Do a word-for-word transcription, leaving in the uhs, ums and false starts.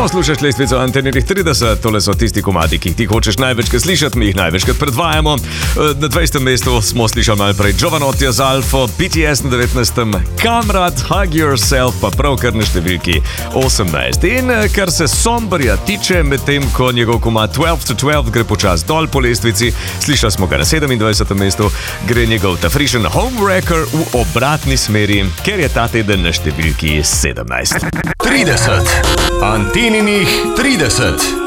Poslušaš lestvico Anteninih trideset, tole so tisti komadi, ki jih ti hočeš največkrat slišati, mi jih največkrat predvajamo. Na dvajsetem mestu smo slišali najprej Jovanotija z Alfo, B T S na devetnajstem, Kamrad, Hug Yourself, pa prav kar na številki osemnajst. In kar se Sombrja tiče, medtem ko njegov komad twelve to twelve gre počas dol po lestvici, slišali smo ga na sedemindvajsetem mestu, gre njegov tafrišen Homewrecker v obratni smeri, ker je ta teden na številki sedemnajst. trideset. Anteninih trideset.